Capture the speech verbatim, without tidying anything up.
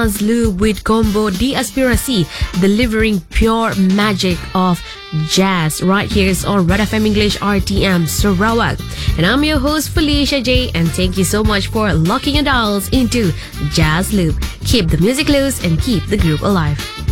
Loop with Combo D Aspirasi, delivering pure magic of jazz right here on Red F M English R T M Sarawak. And I'm your host Felicia J, and thank you so much for locking your dials into Jazz Loop. Keep the music loose and keep the group alive.